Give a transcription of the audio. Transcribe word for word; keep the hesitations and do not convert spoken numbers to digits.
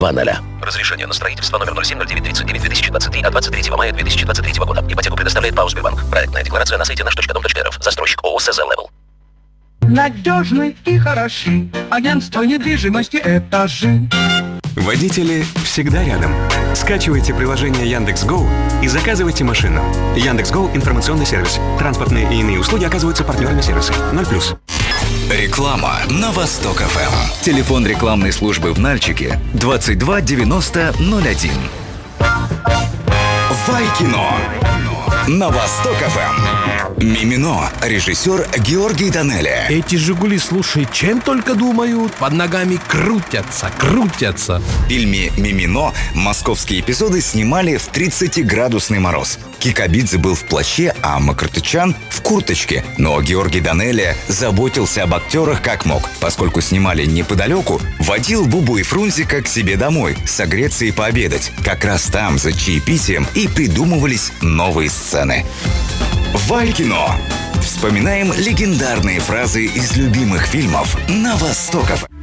ноль. Разрешение на строительство номер ноль семь ноль девять тридцать девять две тысячи двадцать три от двадцать третьего мая две тысячи двадцать третьего года. Ипотеку предоставляет ПАО «Сбербанк». Проектная декларация на сайте наш.дом.рф. Застройщик ООО «СЗ Левел». Надежны и хороши агентство недвижимости «Этажи». Водители всегда рядом. Скачивайте приложение Яндекс.Гоу и заказывайте машину. Яндекс.Гоу – информационный сервис. Транспортные и иные услуги оказываются партнерами сервиса. ноль плюс. Реклама на Восток-ФМ. Телефон рекламной службы в Нальчике двадцать два девяносто ноль один. Вайкино на Восток-ФМ. Мимино. Режиссер Георгий Данелия. Эти «Жигули», слушай, чем только думают, под ногами крутятся, крутятся. В фильме «Мимино» московские эпизоды снимали в тридцатиградусный мороз. Кикабидзе был в плаще, а Макартычан в курточке. Но Георгий Данелия заботился об актерах как мог. Поскольку снимали неподалеку, водил Бубу и Фрунзика к себе домой, согреться и пообедать. Как раз там, за чаепитием, и придумывались новые сцены. Вайкино. Вспоминаем легендарные фразы из любимых фильмов на Восток-ФМ.